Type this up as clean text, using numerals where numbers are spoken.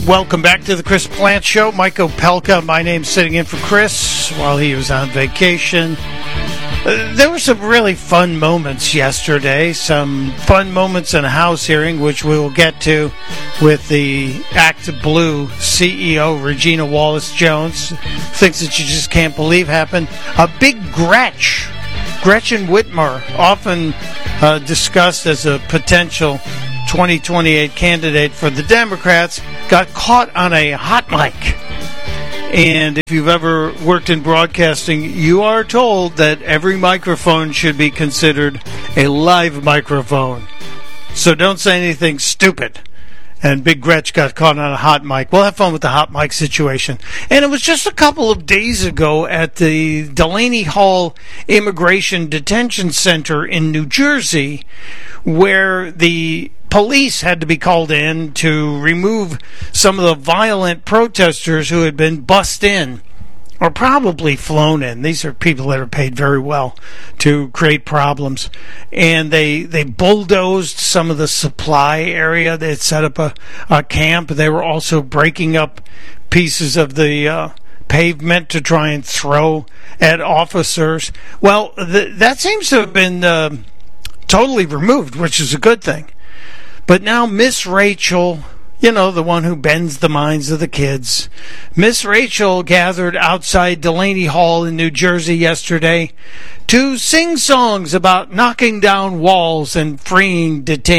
Welcome back to the Chris Plante Show. Mike Opelka, my name's sitting in for Chris while he was on vacation. There were some really fun moments yesterday, some fun moments in a House hearing, which we will get to with the Act Blue CEO, Regina Wallace-Jones. Things that you just can't believe happened. A big Gretchen Whitmer, often discussed as a potential 2028 candidate for the Democrats, got caught on a hot mic. And if you've ever worked in broadcasting, you are told that every microphone should be considered a live microphone. So don't say anything stupid. And Big Gretch got caught on a hot mic. We'll have fun with the hot mic situation. And it was just a couple of days ago at the Delaney Hall Immigration Detention Center in New Jersey, where the police had to be called in to remove some of the violent protesters who had been bussed in, or probably flown in. These are people that are paid very well to create problems. And they bulldozed some of the supply area. They had set up a camp. They were also breaking up pieces of the pavement to try and throw at officers. Well, that seems to have been totally removed, which is a good thing. But now Miss Rachel, you know, the one who bends the minds of the kids, Miss Rachel gathered outside Delaney Hall in New Jersey yesterday to sing songs about knocking down walls and freeing detainees.